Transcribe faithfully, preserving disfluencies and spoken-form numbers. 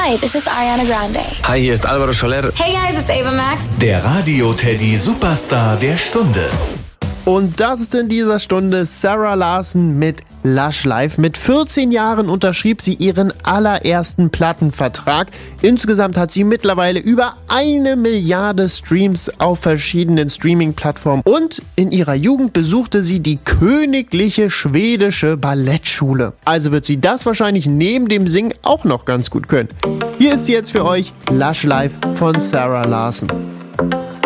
Hi, this is Ariana Grande. Hi, hier ist Alvaro Soler. Hey guys, it's Ava Max. Der Radio-Teddy Superstar der Stunde. Und das ist in dieser Stunde Sarah Larsson mit Lush Life. Mit vierzehn Jahren unterschrieb sie ihren allerersten Plattenvertrag. Insgesamt hat sie mittlerweile über eine Milliarde Streams auf verschiedenen Streaming-Plattformen. Und in ihrer Jugend besuchte sie die Königliche Schwedische Ballettschule. Also wird sie das wahrscheinlich neben dem Singen auch noch ganz gut können. Hier ist sie jetzt für euch, Lush Life von Sarah Larsson.